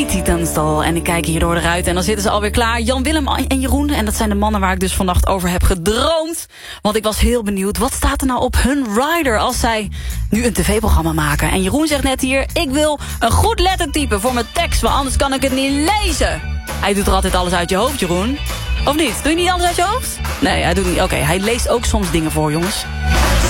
Katie Tunstall. En ik kijk hier door de ruit en dan zitten ze alweer klaar. Jan Willem en Jeroen. En dat zijn de mannen waar ik dus vannacht over heb gedroomd. Want ik was heel benieuwd, wat staat er nou op hun rider als zij nu een tv-programma maken? En Jeroen zegt net hier, ik wil een goed lettertype voor mijn tekst, want anders kan ik het niet lezen. Hij doet er altijd alles uit je hoofd, Jeroen. Of niet? Doe je niet alles uit je hoofd? Nee, hij doet niet. Oké, hij leest ook soms dingen voor, jongens.